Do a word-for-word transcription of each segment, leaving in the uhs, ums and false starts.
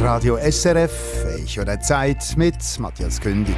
Radio S R F, Echo der Zeit mit Matthias Kündig.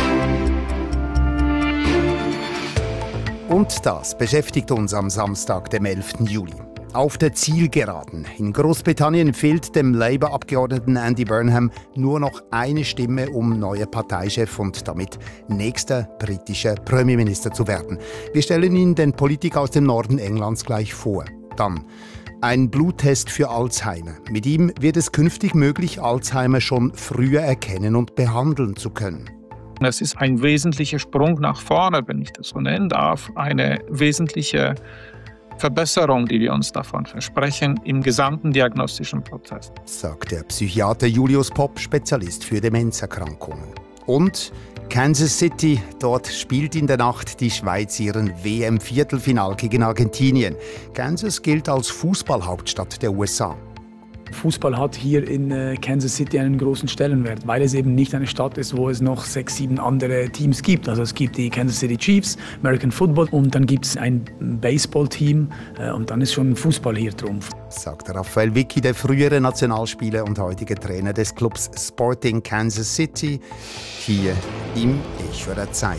Und das beschäftigt uns am Samstag, dem elften Juli. Auf der Zielgeraden. In Großbritannien fehlt dem Labour-Abgeordneten Andy Burnham nur noch eine Stimme, um neuer Parteichef und damit nächster britischer Premierminister zu werden. Wir stellen Ihnen den Politiker aus dem Norden Englands gleich vor. Dann ein Bluttest für Alzheimer. Mit ihm wird es künftig möglich, Alzheimer schon früher erkennen und behandeln zu können. Das ist ein wesentlicher Sprung nach vorne, wenn ich das so nennen darf. Eine wesentliche Verbesserung, die wir uns davon versprechen, im gesamten diagnostischen Prozess. Sagt der Psychiater Julius Popp, Spezialist für Demenzerkrankungen. Und Kansas City, dort spielt in der Nacht die Schweiz ihren W M-Viertelfinal gegen Argentinien. Kansas gilt als Fußballhauptstadt der U S A. Fußball hat hier in äh, Kansas City einen großen Stellenwert, weil es eben nicht eine Stadt ist, wo es noch sechs, sieben andere Teams gibt. Also es gibt die Kansas City Chiefs, American Football und dann gibt es ein Baseballteam äh, und dann ist schon Fußball hier Trumpf. Sagt Raphael Vicky, der frühere Nationalspieler und heutige Trainer des Clubs Sporting Kansas City, hier im Echo der Zeit.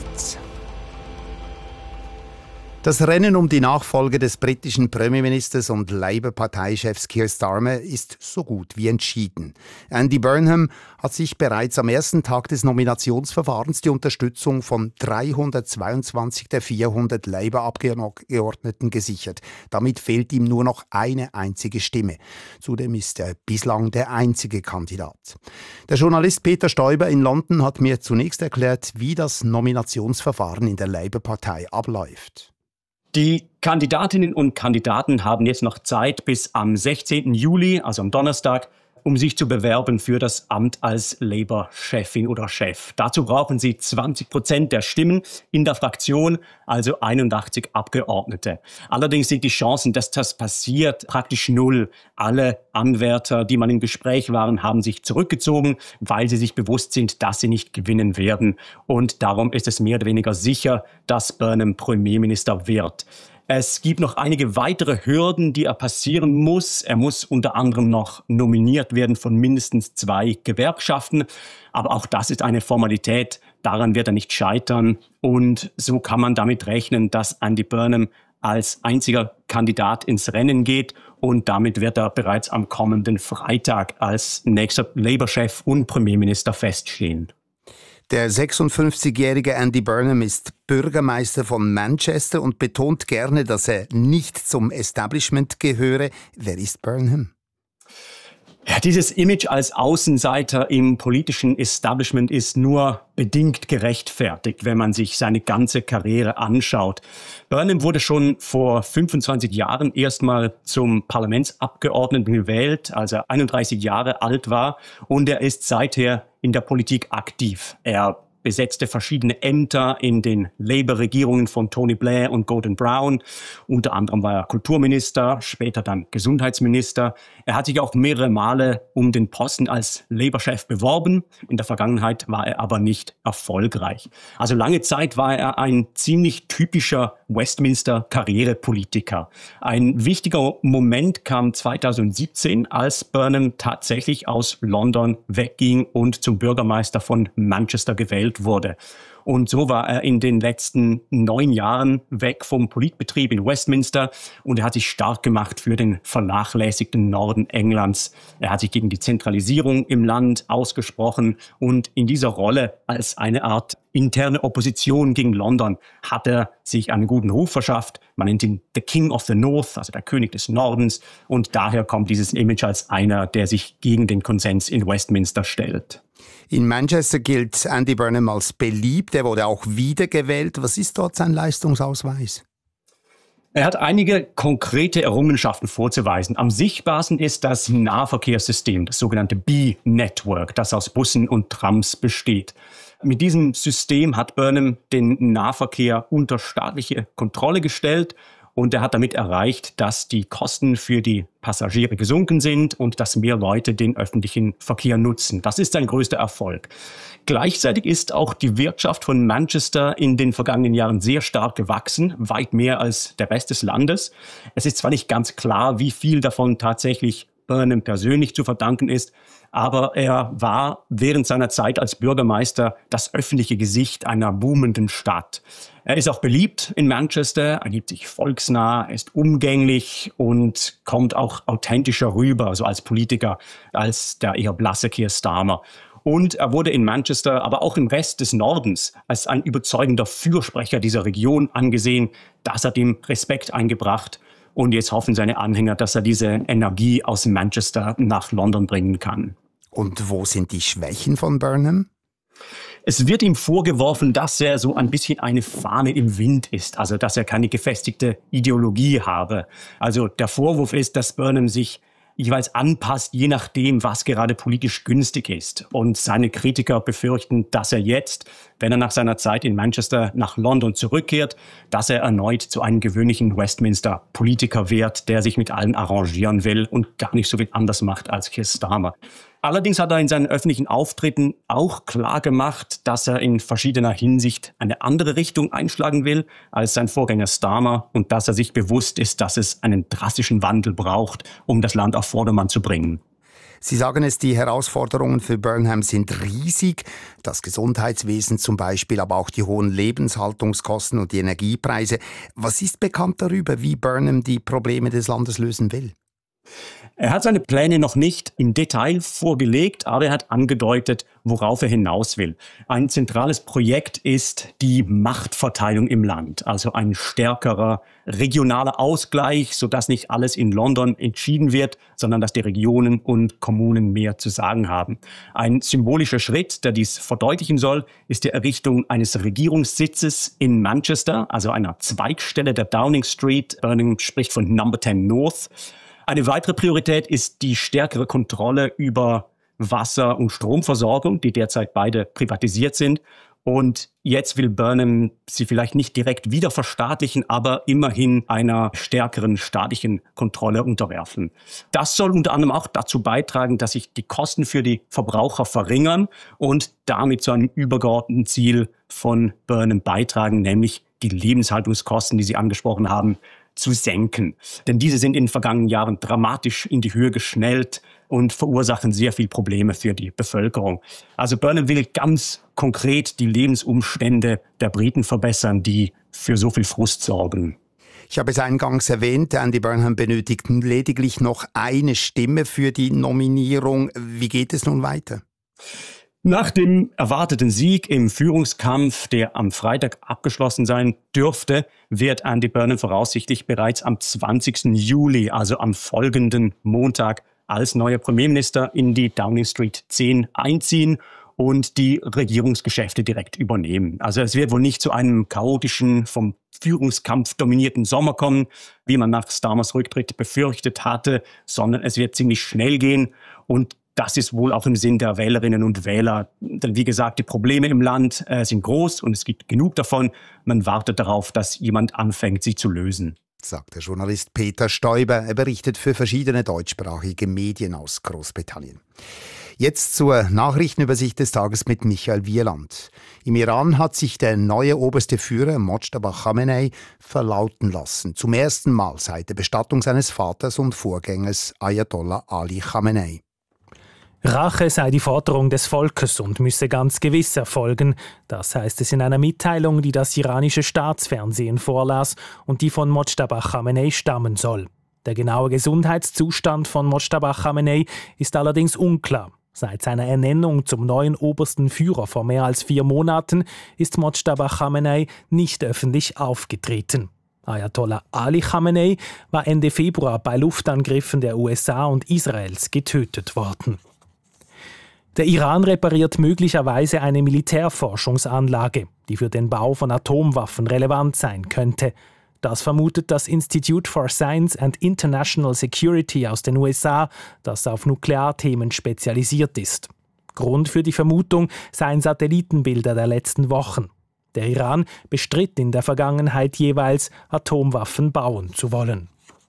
Das Rennen um die Nachfolge des britischen Premierministers und Labour-Parteichefs Keir Starmer ist so gut wie entschieden. Andy Burnham hat sich bereits am ersten Tag des Nominationsverfahrens die Unterstützung von dreihundertzweiundzwanzig der vierhundert Labour-Abgeordneten gesichert. Damit fehlt ihm nur noch eine einzige Stimme. Zudem ist er bislang der einzige Kandidat. Der Journalist Peter Stoiber in London hat mir zunächst erklärt, wie das Nominationsverfahren in der Labour-Partei abläuft. Die Kandidatinnen und Kandidaten haben jetzt noch Zeit bis am sechzehnten Juli, also am Donnerstag, um sich zu bewerben für das Amt als Labour-Chefin oder Chef. Dazu brauchen sie zwanzig Prozent der Stimmen in der Fraktion, also einundachtzig Abgeordnete. Allerdings sind die Chancen, dass das passiert, praktisch null. Alle Anwärter, die mal im Gespräch waren, haben sich zurückgezogen, weil sie sich bewusst sind, dass sie nicht gewinnen werden. Und darum ist es mehr oder weniger sicher, dass Burnham Premierminister wird. Es gibt noch einige weitere Hürden, die er passieren muss. Er muss unter anderem noch nominiert werden von mindestens zwei Gewerkschaften. Aber auch das ist eine Formalität. Daran wird er nicht scheitern. Und so kann man damit rechnen, dass Andy Burnham als einziger Kandidat ins Rennen geht. Und damit wird er bereits am kommenden Freitag als nächster Labour-Chef und Premierminister feststehen. Der sechsundfünfzigjährige Andy Burnham ist Bürgermeister von Manchester und betont gerne, dass er nicht zum Establishment gehöre. Wer ist Burnham? Ja, dieses Image als Außenseiter im politischen Establishment ist nur bedingt gerechtfertigt, wenn man sich seine ganze Karriere anschaut. Burnham wurde schon vor fünfundzwanzig Jahren erstmal zum Parlamentsabgeordneten gewählt, als er einunddreißig Jahre alt war, und er ist seither in der Politik aktiv. Er besetzte verschiedene Ämter in den Labour-Regierungen von Tony Blair und Gordon Brown. Unter anderem war er Kulturminister, später dann Gesundheitsminister. Er hat sich auch mehrere Male um den Posten als Labour-Chef beworben. In der Vergangenheit war er aber nicht erfolgreich. Also lange Zeit war er ein ziemlich typischer Westminster-Karrierepolitiker. Ein wichtiger Moment kam zweitausendsiebzehn, als Burnham tatsächlich aus London wegging und zum Bürgermeister von Manchester gewählt wurde. Und so war er in den letzten neun Jahren weg vom Politbetrieb in Westminster und er hat sich stark gemacht für den vernachlässigten Norden Englands. Er hat sich gegen die Zentralisierung im Land ausgesprochen und in dieser Rolle als eine Art interne Opposition gegen London hat er sich einen guten Ruf verschafft. Man nennt ihn The King of the North, also der König des Nordens, und daher kommt dieses Image als einer, der sich gegen den Konsens in Westminster stellt. In Manchester gilt Andy Burnham als beliebt. Er wurde auch wiedergewählt. Was ist dort sein Leistungsausweis? Er hat einige konkrete Errungenschaften vorzuweisen. Am sichtbarsten ist das Nahverkehrssystem, das sogenannte B-Network, das aus Bussen und Trams besteht. Mit diesem System hat Burnham den Nahverkehr unter staatliche Kontrolle gestellt und er hat damit erreicht, dass die Kosten für die Passagiere gesunken sind und dass mehr Leute den öffentlichen Verkehr nutzen. Das ist sein größter Erfolg. Gleichzeitig ist auch die Wirtschaft von Manchester in den vergangenen Jahren sehr stark gewachsen, weit mehr als der Rest des Landes. Es ist zwar nicht ganz klar, wie viel davon tatsächlich Burnham persönlich zu verdanken ist. Aber er war während seiner Zeit als Bürgermeister das öffentliche Gesicht einer boomenden Stadt. Er ist auch beliebt in Manchester, er gibt sich volksnah, er ist umgänglich und kommt auch authentischer rüber, also als Politiker, als der eher blasse Keir Starmer. Und er wurde in Manchester, aber auch im Rest des Nordens, als ein überzeugender Fürsprecher dieser Region angesehen. Das hat ihm Respekt eingebracht. Und jetzt hoffen seine Anhänger, dass er diese Energie aus Manchester nach London bringen kann. Und wo sind die Schwächen von Burnham? Es wird ihm vorgeworfen, dass er so ein bisschen eine Fahne im Wind ist, also dass er keine gefestigte Ideologie habe. Also der Vorwurf ist, dass Burnham sich jeweils anpasst, je nachdem, was gerade politisch günstig ist. Und seine Kritiker befürchten, dass er jetzt, wenn er nach seiner Zeit in Manchester nach London zurückkehrt, dass er erneut zu einem gewöhnlichen Westminster-Politiker wird, der sich mit allen arrangieren will und gar nicht so viel anders macht als Keir Starmer. Allerdings hat er in seinen öffentlichen Auftritten auch klar gemacht, dass er in verschiedener Hinsicht eine andere Richtung einschlagen will als sein Vorgänger Starmer und dass er sich bewusst ist, dass es einen drastischen Wandel braucht, um das Land auf Vordermann zu bringen. Sie sagen es, die Herausforderungen für Burnham sind riesig. Das Gesundheitswesen zum Beispiel, aber auch die hohen Lebenshaltungskosten und die Energiepreise. Was ist bekannt darüber, wie Burnham die Probleme des Landes lösen will? Er hat seine Pläne noch nicht im Detail vorgelegt, aber er hat angedeutet, worauf er hinaus will. Ein zentrales Projekt ist die Machtverteilung im Land, also ein stärkerer regionaler Ausgleich, sodass nicht alles in London entschieden wird, sondern dass die Regionen und Kommunen mehr zu sagen haben. Ein symbolischer Schritt, der dies verdeutlichen soll, ist die Errichtung eines Regierungssitzes in Manchester, also einer Zweigstelle der Downing Street. Burnham spricht von Number zehn North. Eine weitere Priorität ist die stärkere Kontrolle über Wasser- und Stromversorgung, die derzeit beide privatisiert sind. Und jetzt will Burnham sie vielleicht nicht direkt wieder verstaatlichen, aber immerhin einer stärkeren staatlichen Kontrolle unterwerfen. Das soll unter anderem auch dazu beitragen, dass sich die Kosten für die Verbraucher verringern und damit zu einem übergeordneten Ziel von Burnham beitragen, nämlich die Lebenshaltungskosten, die Sie angesprochen haben, zu senken. Denn diese sind in den vergangenen Jahren dramatisch in die Höhe geschnellt und verursachen sehr viel Probleme für die Bevölkerung. Also Burnham will ganz konkret die Lebensumstände der Briten verbessern, die für so viel Frust sorgen. Ich habe es eingangs erwähnt, Andy Burnham benötigt lediglich noch eine Stimme für die Nominierung. Wie geht es nun weiter? Nach dem erwarteten Sieg im Führungskampf, der am Freitag abgeschlossen sein dürfte, wird Andy Burnham voraussichtlich bereits am zwanzigsten Juli, also am folgenden Montag, als neuer Premierminister in die Downing Street zehn einziehen und die Regierungsgeschäfte direkt übernehmen. Also es wird wohl nicht zu einem chaotischen, vom Führungskampf dominierten Sommer kommen, wie man nach Starmers Rücktritt befürchtet hatte, sondern es wird ziemlich schnell gehen und das ist wohl auch im Sinn der Wählerinnen und Wähler. Denn wie gesagt, die Probleme im Land äh, sind groß und es gibt genug davon. Man wartet darauf, dass jemand anfängt, sie zu lösen. Sagt der Journalist Peter Stoiber. Er berichtet für verschiedene deutschsprachige Medien aus Großbritannien. Jetzt zur Nachrichtenübersicht des Tages mit Michael Wieland. Im Iran hat sich der neue oberste Führer Mojtaba Khamenei verlauten lassen. Zum ersten Mal seit der Bestattung seines Vaters und Vorgängers Ayatollah Ali Khamenei. Rache sei die Forderung des Volkes und müsse ganz gewiss erfolgen. Das heißt es in einer Mitteilung, die das iranische Staatsfernsehen vorlas und die von Mojtaba Khamenei stammen soll. Der genaue Gesundheitszustand von Mojtaba Khamenei ist allerdings unklar. Seit seiner Ernennung zum neuen obersten Führer vor mehr als vier Monaten ist Mojtaba Khamenei nicht öffentlich aufgetreten. Ayatollah Ali Khamenei war Ende Februar bei Luftangriffen der U S A und Israels getötet worden. Der Iran repariert möglicherweise eine Militärforschungsanlage, die für den Bau von Atomwaffen relevant sein könnte. Das vermutet das Institute for Science and International Security aus den U S A, das auf Nuklearthemen spezialisiert ist. Grund für die Vermutung seien Satellitenbilder der letzten Wochen. Der Iran bestritt in der Vergangenheit jeweils, Atomwaffen bauen zu wollen.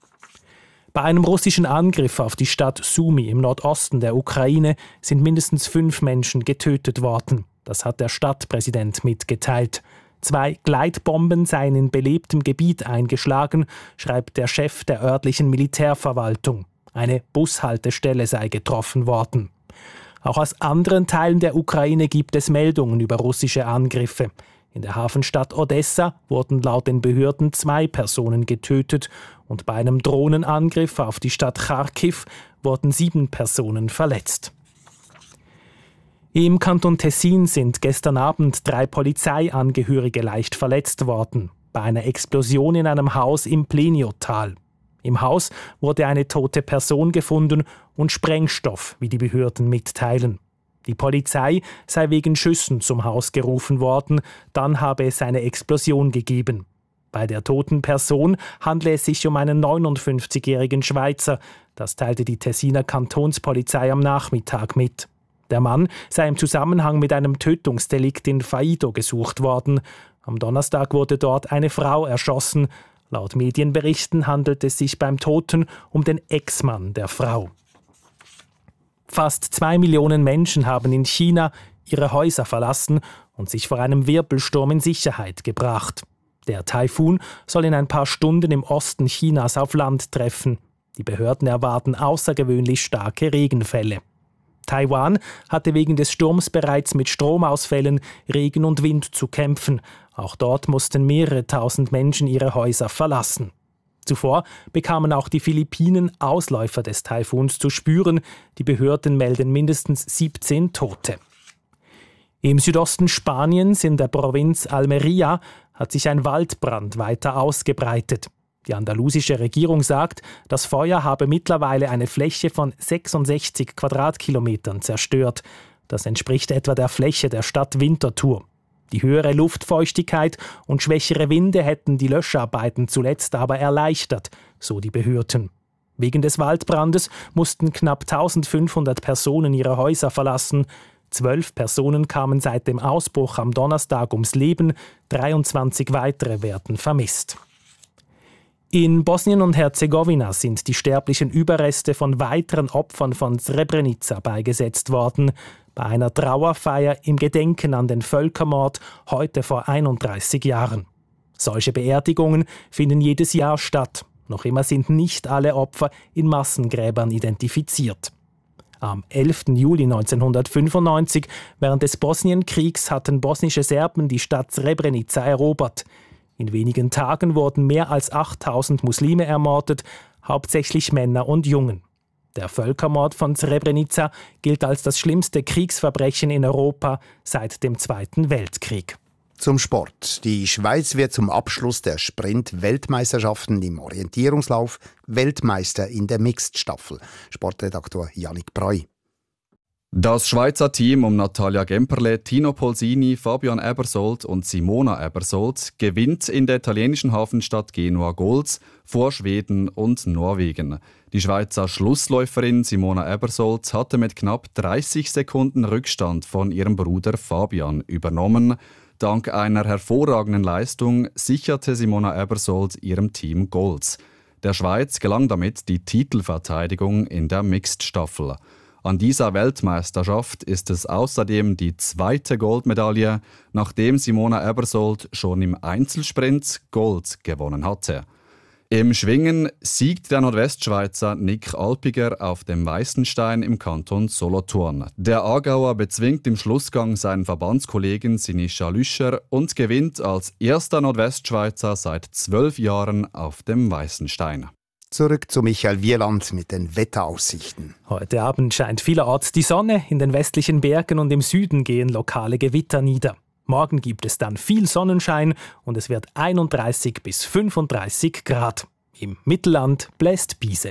Bei einem russischen Angriff auf die Stadt Sumy im Nordosten der Ukraine sind mindestens fünf Menschen getötet worden. Das hat der Stadtpräsident mitgeteilt. Zwei Gleitbomben seien in belebtem Gebiet eingeschlagen, schreibt der Chef der örtlichen Militärverwaltung. Eine Bushaltestelle sei getroffen worden. Auch aus anderen Teilen der Ukraine gibt es Meldungen über russische Angriffe. In der Hafenstadt Odessa wurden laut den Behörden zwei Personen getötet und bei einem Drohnenangriff auf die Stadt Charkiw wurden sieben Personen verletzt. Im Kanton Tessin sind gestern Abend drei Polizeiangehörige leicht verletzt worden, bei einer Explosion in einem Haus im Pleniotal. Im Haus wurde eine tote Person gefunden und Sprengstoff, wie die Behörden mitteilen. Die Polizei sei wegen Schüssen zum Haus gerufen worden, dann habe es eine Explosion gegeben. Bei der toten Person handle es sich um einen neunundfünfzigjährigen Schweizer, das teilte die Tessiner Kantonspolizei am Nachmittag mit. Der Mann sei im Zusammenhang mit einem Tötungsdelikt in Faido gesucht worden. Am Donnerstag wurde dort eine Frau erschossen. Laut Medienberichten handelt es sich beim Toten um den Ex-Mann der Frau. Fast zwei Millionen Menschen haben in China ihre Häuser verlassen und sich vor einem Wirbelsturm in Sicherheit gebracht. Der Taifun soll in ein paar Stunden im Osten Chinas auf Land treffen. Die Behörden erwarten außergewöhnlich starke Regenfälle. Taiwan hatte wegen des Sturms bereits mit Stromausfällen, Regen und Wind zu kämpfen. Auch dort mussten mehrere tausend Menschen ihre Häuser verlassen. Zuvor bekamen auch die Philippinen Ausläufer des Taifuns zu spüren. Die Behörden melden mindestens siebzehn Tote. Im Südosten Spaniens, in der Provinz Almería, hat sich ein Waldbrand weiter ausgebreitet. Die andalusische Regierung sagt, das Feuer habe mittlerweile eine Fläche von sechsundsechzig Quadratkilometern zerstört. Das entspricht etwa der Fläche der Stadt Winterthur. Die höhere Luftfeuchtigkeit und schwächere Winde hätten die Löscharbeiten zuletzt aber erleichtert, so die Behörden. Wegen des Waldbrandes mussten knapp eintausendfünfhundert Personen ihre Häuser verlassen. Zwölf Personen kamen seit dem Ausbruch am Donnerstag ums Leben, dreiundzwanzig weitere werden vermisst. In Bosnien und Herzegowina sind die sterblichen Überreste von weiteren Opfern von Srebrenica beigesetzt worden, bei einer Trauerfeier im Gedenken an den Völkermord heute vor einunddreißig Jahren. Solche Beerdigungen finden jedes Jahr statt. Noch immer sind nicht alle Opfer in Massengräbern identifiziert. Am elften Juli neunzehnhundertfünfundneunzig, während des Bosnienkriegs, hatten bosnische Serben die Stadt Srebrenica erobert. In wenigen Tagen wurden mehr als achttausend Muslime ermordet, hauptsächlich Männer und Jungen. Der Völkermord von Srebrenica gilt als das schlimmste Kriegsverbrechen in Europa seit dem Zweiten Weltkrieg. Zum Sport. Die Schweiz wird zum Abschluss der Sprint-Weltmeisterschaften im Orientierungslauf Weltmeister in der Mixed-Staffel. Sportredaktor Yannick Breu. Das Schweizer Team um Natalia Gemperle, Tino Polsini, Fabian Ebersold und Simona Ebersold gewinnt in der italienischen Hafenstadt Genua Gold vor Schweden und Norwegen. Die Schweizer Schlussläuferin Simona Ebersold hatte mit knapp dreißig Sekunden Rückstand von ihrem Bruder Fabian übernommen. Dank einer hervorragenden Leistung sicherte Simona Ebersold ihrem Team Gold. Der Schweiz gelang damit die Titelverteidigung in der Mixed-Staffel. An dieser Weltmeisterschaft ist es außerdem die zweite Goldmedaille, nachdem Simona Ebersold schon im Einzelsprint Gold gewonnen hatte. Im Schwingen siegt der Nordwestschweizer Nick Alpiger auf dem Weissenstein im Kanton Solothurn. Der Aargauer bezwingt im Schlussgang seinen Verbandskollegen Sinischa Lüscher und gewinnt als erster Nordwestschweizer seit zwölf Jahren auf dem Weissenstein. Zurück zu Michael Wieland mit den Wetteraussichten. Heute Abend scheint vielerorts die Sonne, in den westlichen Bergen und im Süden gehen lokale Gewitter nieder. Morgen gibt es dann viel Sonnenschein und es wird einunddreißig bis fünfunddreißig Grad. Im Mittelland bläst Biese.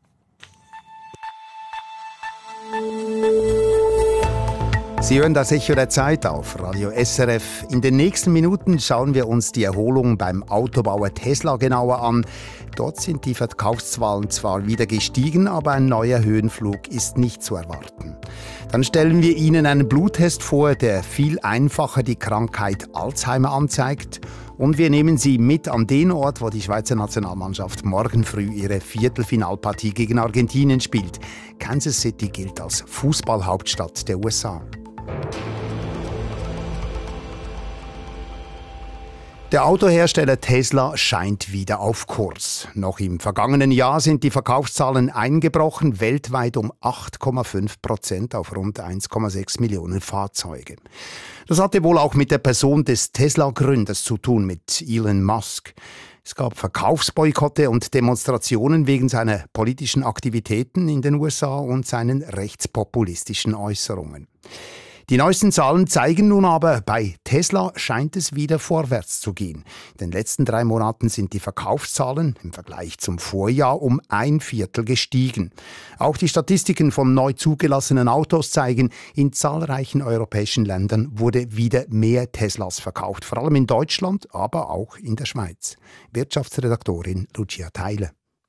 Sie hören das Echo der Zeit auf Radio S R F. In den nächsten Minuten schauen wir uns die Erholung beim Autobauer Tesla genauer an. Dort sind die Verkaufszahlen zwar wieder gestiegen, aber ein neuer Höhenflug ist nicht zu erwarten. Dann stellen wir Ihnen einen Bluttest vor, der viel einfacher die Krankheit Alzheimer anzeigt. Und wir nehmen Sie mit an den Ort, wo die Schweizer Nationalmannschaft morgen früh ihre Viertelfinalpartie gegen Argentinien spielt. Kansas City gilt als Fußballhauptstadt der U S A. Der Autohersteller Tesla scheint wieder auf Kurs. Noch im vergangenen Jahr sind die Verkaufszahlen eingebrochen, weltweit um acht Komma fünf Prozent auf rund eins Komma sechs Millionen Fahrzeuge. Das hatte wohl auch mit der Person des Tesla-Gründers zu tun, mit Elon Musk. Es gab Verkaufsboykotte und Demonstrationen wegen seiner politischen Aktivitäten in den U S A und seinen rechtspopulistischen Äußerungen. Die neuesten Zahlen zeigen nun aber, bei Tesla scheint es wieder vorwärts zu gehen. In den letzten drei Monaten sind die Verkaufszahlen im Vergleich zum Vorjahr um ein Viertel gestiegen. Auch die Statistiken von neu zugelassenen Autos zeigen, in zahlreichen europäischen Ländern wurde wieder mehr Teslas verkauft. Vor allem in Deutschland, aber auch in der Schweiz. Wirtschaftsredaktorin Lucia Theile.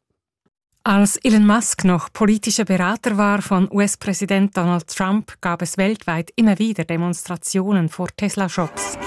Als Elon Musk noch politischer Berater war von U S-Präsident Donald Trump, gab es weltweit immer wieder Demonstrationen vor Tesla-Shops.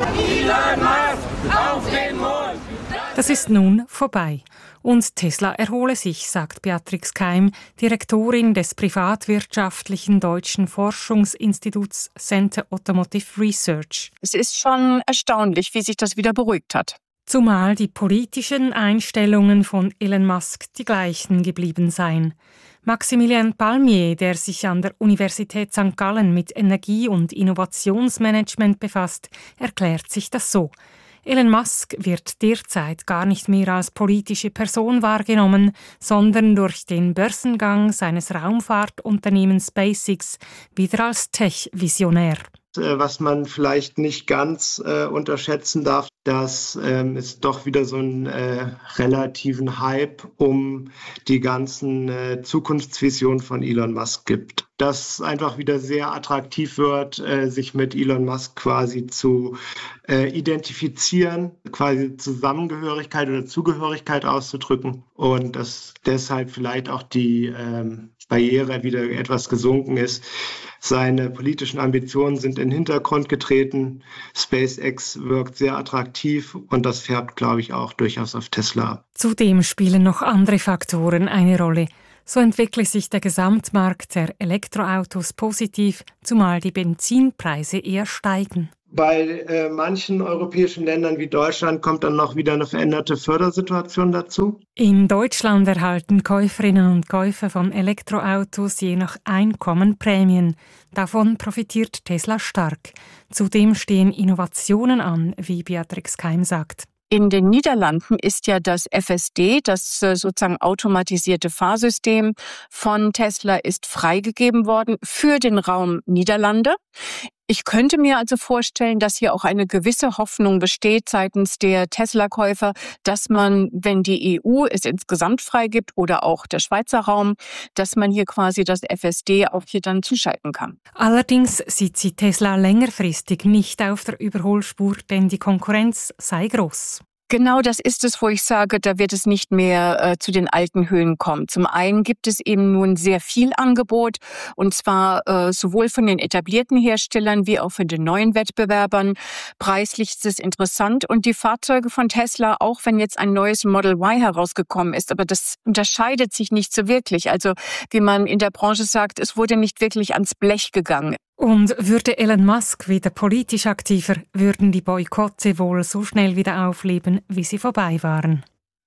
Elon Musk auf den Mond! Das ist nun vorbei. Und Tesla erhole sich, sagt Beatrix Keim, Direktorin des privatwirtschaftlichen deutschen Forschungsinstituts Center Automotive Research. Es ist schon erstaunlich, wie sich das wieder beruhigt hat. Zumal die politischen Einstellungen von Elon Musk die gleichen geblieben seien. Maximilien Palmier, der sich an der Universität Sankt Gallen mit Energie- und Innovationsmanagement befasst, erklärt sich das so. Elon Musk wird derzeit gar nicht mehr als politische Person wahrgenommen, sondern durch den Börsengang seines Raumfahrtunternehmens SpaceX wieder als Tech-Visionär. Was man vielleicht nicht ganz äh, unterschätzen darf, dass ähm, es doch wieder so einen äh, relativen Hype um die ganzen äh, Zukunftsvisionen von Elon Musk gibt. Dass einfach wieder sehr attraktiv wird, äh, sich mit Elon Musk quasi zu äh, identifizieren, quasi Zusammengehörigkeit oder Zugehörigkeit auszudrücken und dass deshalb vielleicht auch die ähm, Barriere wieder etwas gesunken ist. Seine politischen Ambitionen sind in den Hintergrund getreten. SpaceX wirkt sehr attraktiv und das färbt, glaube ich, auch durchaus auf Tesla ab. Zudem spielen noch andere Faktoren eine Rolle. So entwickelt sich der Gesamtmarkt der Elektroautos positiv, zumal die Benzinpreise eher steigen. Bei äh, manchen europäischen Ländern wie Deutschland kommt dann noch wieder eine veränderte Fördersituation dazu. In Deutschland erhalten Käuferinnen und Käufer von Elektroautos je nach Einkommen Prämien. Davon profitiert Tesla stark. Zudem stehen Innovationen an, wie Beatrix Keim sagt. In den Niederlanden ist ja das F S D, das sozusagen automatisierte Fahrsystem von Tesla, ist freigegeben worden für den Raum Niederlande. Ich könnte mir also vorstellen, dass hier auch eine gewisse Hoffnung besteht seitens der Tesla-Käufer, dass man, wenn die E U es insgesamt freigibt oder auch der Schweizer Raum, dass man hier quasi das F S D auch hier dann zuschalten kann. Allerdings sieht sie Tesla längerfristig nicht auf der Überholspur, denn die Konkurrenz sei groß. Genau das ist es, wo ich sage, da wird es nicht mehr äh, zu den alten Höhen kommen. Zum einen gibt es eben nun sehr viel Angebot, und zwar äh, sowohl von den etablierten Herstellern wie auch von den neuen Wettbewerbern. Preislich ist es interessant und die Fahrzeuge von Tesla, auch wenn jetzt ein neues Model Y herausgekommen ist, aber das unterscheidet sich nicht so wirklich. Also wie man in der Branche sagt, es wurde nicht wirklich ans Blech gegangen. Und würde Elon Musk wieder politisch aktiver, würden die Boykotte wohl so schnell wieder aufleben, wie sie vorbei waren.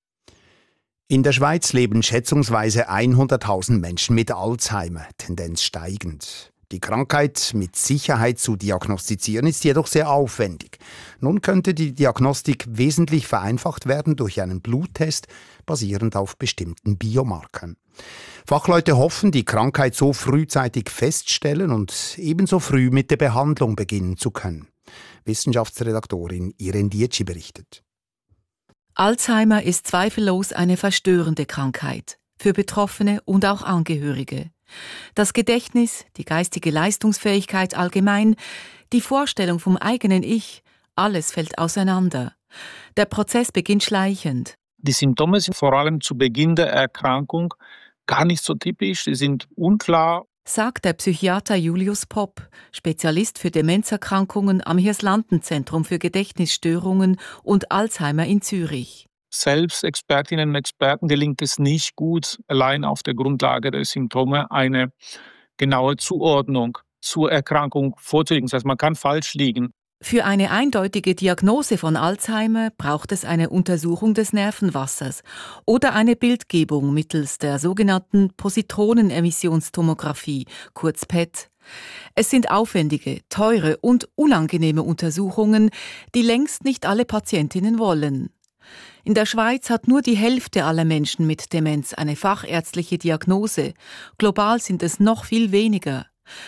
In der Schweiz leben schätzungsweise hunderttausend Menschen mit Alzheimer, Tendenz steigend. Die Krankheit mit Sicherheit zu diagnostizieren ist jedoch sehr aufwendig. Nun könnte die Diagnostik wesentlich vereinfacht werden durch einen Bluttest basierend auf bestimmten Biomarkern. Fachleute hoffen, die Krankheit so frühzeitig feststellen und ebenso früh mit der Behandlung beginnen zu können. Wissenschaftsredaktorin Irene Dietschi berichtet. Alzheimer ist zweifellos eine verstörende Krankheit für Betroffene und auch Angehörige. Das Gedächtnis, die geistige Leistungsfähigkeit allgemein, die Vorstellung vom eigenen Ich, alles fällt auseinander. Der Prozess beginnt schleichend. Die Symptome sind vor allem zu Beginn der Erkrankung gar nicht so typisch, sie sind unklar. Sagt der Psychiater Julius Popp, Spezialist für Demenzerkrankungen am Hirslanden-Zentrum für Gedächtnisstörungen und Alzheimer in Zürich. Selbst Expertinnen und Experten gelingt es nicht gut, allein auf der Grundlage der Symptome eine genaue Zuordnung zur Erkrankung vorzulegen. Das heißt, man kann falsch liegen. Für eine eindeutige Diagnose von Alzheimer braucht es eine Untersuchung des Nervenwassers oder eine Bildgebung mittels der sogenannten Positronenemissionstomographie, kurz P E T. Es sind aufwendige, teure und unangenehme Untersuchungen, die längst nicht alle Patientinnen wollen. In der Schweiz hat nur die Hälfte aller Menschen mit Demenz eine fachärztliche Diagnose. Global sind es noch viel weniger.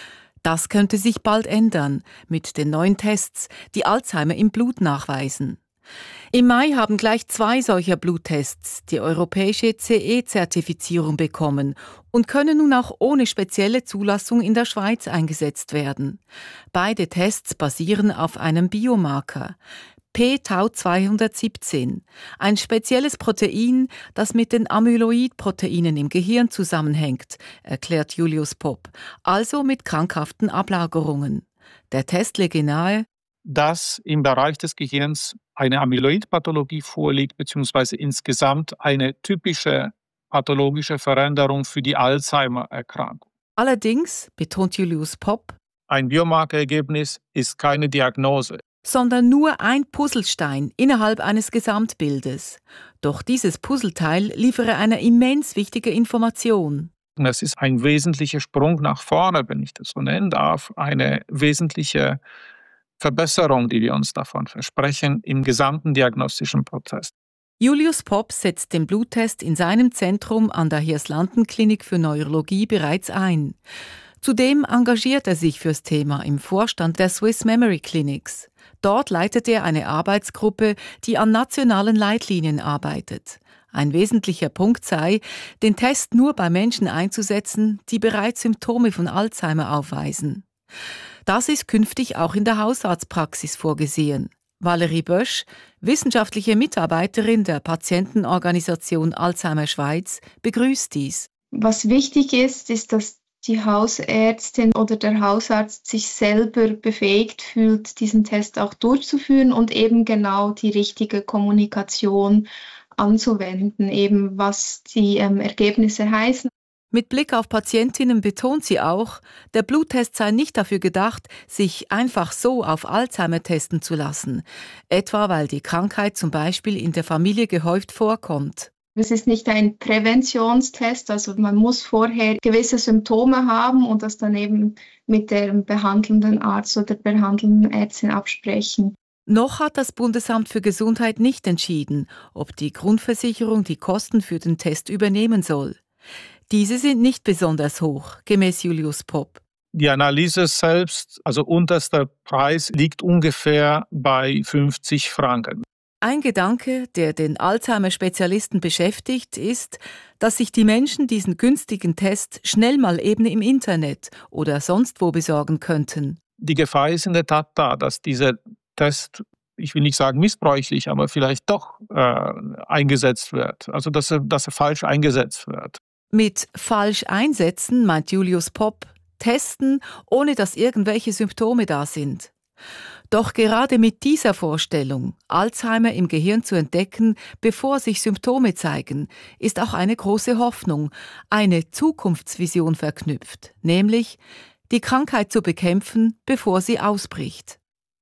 Das könnte sich bald ändern mit den neuen Tests, die Alzheimer im Blut nachweisen. Im Mai haben gleich zwei solcher Bluttests die europäische C E-Zertifizierung bekommen und können nun auch ohne spezielle Zulassung in der Schweiz eingesetzt werden. Beide Tests basieren auf einem Biomarker, p Tau zweihundertsiebzehn, ein spezielles Protein, das mit den Amyloid-Proteinen im Gehirn zusammenhängt, erklärt Julius Popp, also mit krankhaften Ablagerungen. Der Test lege nahe, dass im Bereich des Gehirns eine Amyloid-Pathologie vorliegt, beziehungsweise insgesamt eine typische pathologische Veränderung für die Alzheimer-Erkrankung. Allerdings, betont Julius Popp, ein Biomarkerergebnis ist keine Diagnose, sondern nur ein Puzzlestein innerhalb eines Gesamtbildes. Doch dieses Puzzleteil liefere eine immens wichtige Information. Das ist ein wesentlicher Sprung nach vorne, wenn ich das so nennen darf, eine wesentliche Verbesserung, die wir uns davon versprechen, im gesamten diagnostischen Prozess. Julius Popp setzt den Bluttest in seinem Zentrum an der Hirslanden-Klinik für Neurologie bereits ein. Zudem engagiert er sich fürs Thema im Vorstand der Swiss Memory Clinics. Dort leitet er eine Arbeitsgruppe, die an nationalen Leitlinien arbeitet. Ein wesentlicher Punkt sei, den Test nur bei Menschen einzusetzen, die bereits Symptome von Alzheimer aufweisen. Das ist künftig auch in der Hausarztpraxis vorgesehen. Valerie Bösch, wissenschaftliche Mitarbeiterin der Patientenorganisation Alzheimer Schweiz, begrüßt dies. Was wichtig ist, ist, dass die Hausärztin oder der Hausarzt sich selber befähigt fühlt, diesen Test auch durchzuführen und eben genau die richtige Kommunikation anzuwenden, eben was die ähm, Ergebnisse heißen. Mit Blick auf Patientinnen betont sie auch, der Bluttest sei nicht dafür gedacht, sich einfach so auf Alzheimer testen zu lassen, etwa weil die Krankheit zum Beispiel in der Familie gehäuft vorkommt. Es ist nicht ein Präventionstest, also man muss vorher gewisse Symptome haben und das dann eben mit dem behandelnden Arzt oder der behandelnden Ärztin absprechen. Noch hat das Bundesamt für Gesundheit nicht entschieden, ob die Grundversicherung die Kosten für den Test übernehmen soll. Diese sind nicht besonders hoch, gemäß Julius Popp. Die Analyse selbst, also unterster Preis, liegt ungefähr bei fünfzig Franken. Ein Gedanke, der den Alzheimer-Spezialisten beschäftigt, ist, dass sich die Menschen diesen günstigen Test schnell mal eben im Internet oder sonst wo besorgen könnten. Die Gefahr ist in der Tat da, dass dieser Test, ich will nicht sagen missbräuchlich, aber vielleicht doch äh, eingesetzt wird. Also dass er, dass er falsch eingesetzt wird. Mit falsch einsetzen meint Julius Popp testen, ohne dass irgendwelche Symptome da sind. Doch gerade mit dieser Vorstellung, Alzheimer im Gehirn zu entdecken, bevor sich Symptome zeigen, ist auch eine große Hoffnung, eine Zukunftsvision verknüpft, nämlich die Krankheit zu bekämpfen, bevor sie ausbricht.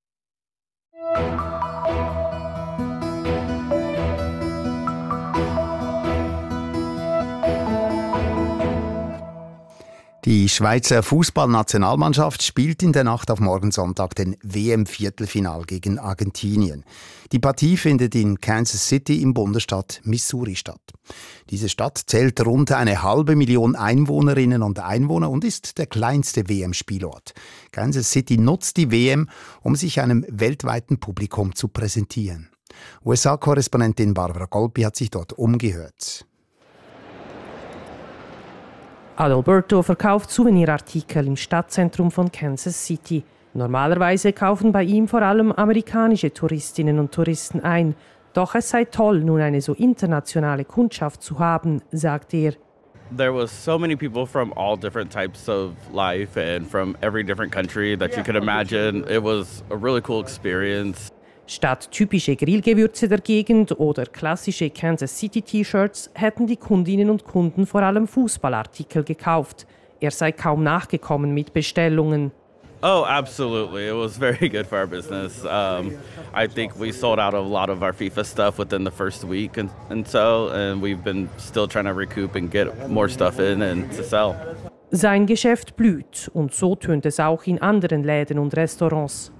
Die Schweizer Fußballnationalmannschaft spielt in der Nacht auf morgen Sonntag den W M-Viertelfinal gegen Argentinien. Die Partie findet in Kansas City im Bundesstaat Missouri statt. Diese Stadt zählt rund eine halbe Million Einwohnerinnen und Einwohner und ist der kleinste W M-Spielort. Kansas City nutzt die W M, um sich einem weltweiten Publikum zu präsentieren. U S A-Korrespondentin Barbara Golpi hat sich dort umgehört. Adalberto verkauft Souvenirartikel im Stadtzentrum von Kansas City. Normalerweise kaufen bei ihm vor allem amerikanische Touristinnen und Touristen ein. Doch es sei toll, nun eine so internationale Kundschaft zu haben, sagt er. There was so many people from all different types of life and from every different country that you could imagine. It was a really cool experience. Statt typische Grillgewürze der Gegend oder klassische Kansas City T-Shirts hätten die Kundinnen und Kunden vor allem Fußballartikel gekauft. Er sei kaum nachgekommen mit Bestellungen. Oh, absolutely. It was very good for our business. Um, I think we sold out a lot of our FIFA stuff within the first week and, and so, and we've been still trying to recoup and get more stuff in and to sell. Sein Geschäft blüht und so tönt es auch in anderen Läden und Restaurants.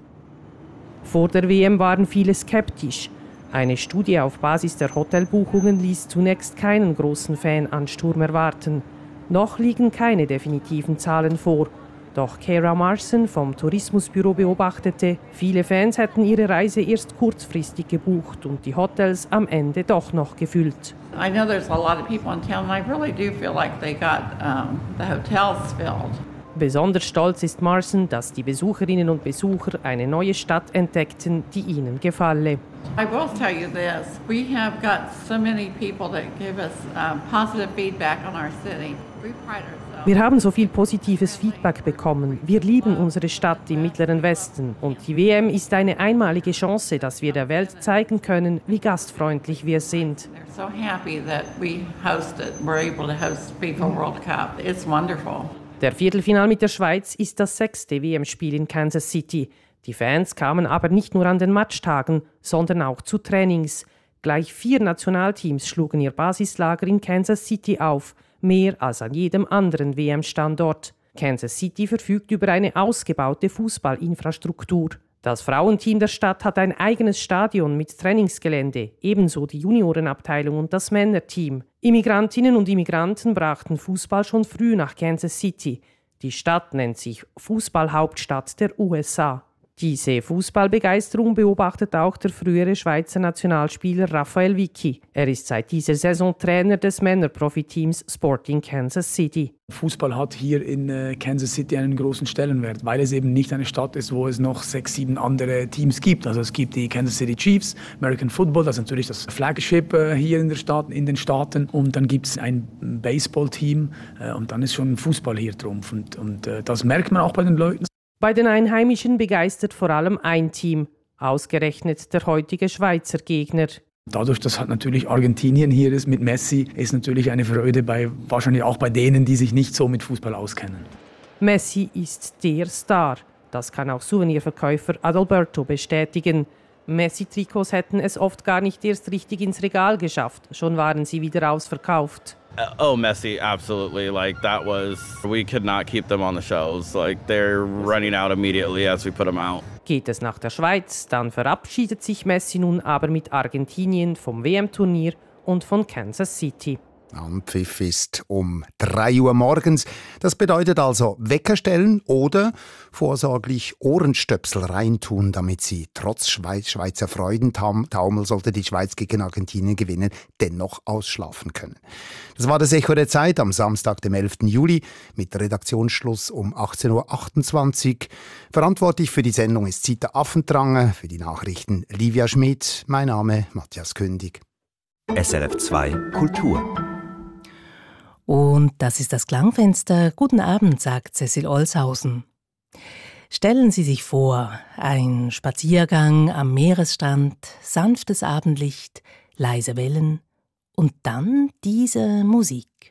Vor der W M waren viele skeptisch. Eine Studie auf Basis der Hotelbuchungen ließ zunächst keinen großen Fanansturm erwarten. Noch liegen keine definitiven Zahlen vor. Doch Kara Marson vom Tourismusbüro beobachtete, viele Fans hätten ihre Reise erst kurzfristig gebucht und die Hotels am Ende doch noch gefüllt. I know there's a lot of people in town and I really do feel like they got um, the hotels filled. Besonders stolz ist Marson, dass die Besucherinnen und Besucher eine neue Stadt entdeckten, die ihnen gefalle. I will tell you this, we have got so many people that give us um, positive feedback on our city. We pride ourselves. Wir haben so viel positives Feedback bekommen. Wir lieben unsere Stadt im Mittleren Westen. Und die W M ist eine einmalige Chance, dass wir der Welt zeigen können, wie gastfreundlich wir sind. They're so happy that we hosted, we're able to host FIFA World Cup. It's wonderful. Der Viertelfinal mit der Schweiz ist das sechste W M-Spiel in Kansas City. Die Fans kamen aber nicht nur an den Matchtagen, sondern auch zu Trainings. Gleich vier Nationalteams schlugen ihr Basislager in Kansas City auf, mehr als an jedem anderen W M-Standort. Kansas City verfügt über eine ausgebaute Fußballinfrastruktur. Das Frauenteam der Stadt hat ein eigenes Stadion mit Trainingsgelände, ebenso die Juniorenabteilung und das Männerteam. Immigrantinnen und Immigranten brachten Fußball schon früh nach Kansas City. Die Stadt nennt sich Fußballhauptstadt der U S A. Diese Fußballbegeisterung beobachtet auch der frühere Schweizer Nationalspieler Raphael Vicky. Er ist seit dieser Saison Trainer des Männerprofiteams Sporting Kansas City. Fußball hat hier in äh, Kansas City einen großen Stellenwert, weil es eben nicht eine Stadt ist, wo es noch sechs, sieben andere Teams gibt. Also es gibt die Kansas City Chiefs, American Football, das ist natürlich das Flagship äh, hier in, der Stadt, in den Staaten. Und dann gibt es ein Baseballteam äh, und dann ist schon Fußball hier Trumpf. Und, und äh, das merkt man auch bei den Leuten. Bei den Einheimischen begeistert vor allem ein Team, ausgerechnet der heutige Schweizer Gegner. Dadurch, dass halt natürlich Argentinien hier ist mit Messi, ist natürlich eine Freude bei wahrscheinlich auch bei denen, die sich nicht so mit Fußball auskennen. Messi ist der Star. Das kann auch Souvenirverkäufer Adalberto bestätigen. Messi-Trikots hätten es oft gar nicht erst richtig ins Regal geschafft. Schon waren sie wieder ausverkauft. Uh, oh, Messi, absolutely. Like that was, we could not keep them on the shelves. Like they're running out immediately as we put them out. Geht es nach der Schweiz, dann verabschiedet sich Messi nun aber mit Argentinien vom W M-Turnier und von Kansas City. Anpfiff ist um drei Uhr morgens. Das bedeutet also Wecker stellen oder vorsorglich Ohrenstöpsel reintun, damit sie trotz Schweizer Freudentaumel, sollte die Schweiz gegen Argentinien gewinnen, dennoch ausschlafen können. Das war das Echo der Zeit am Samstag, dem elften Juli, mit Redaktionsschluss um achtzehn Uhr achtundzwanzig. Verantwortlich für die Sendung ist Zita Affentrange, für die Nachrichten Livia Schmidt. Mein Name Matthias Kündig. S R F zwei Kultur. Und das ist das Klangfenster. Guten Abend, sagt Cecil Olshausen. Stellen Sie sich vor, ein Spaziergang am Meeresstrand, sanftes Abendlicht, leise Wellen und dann diese Musik.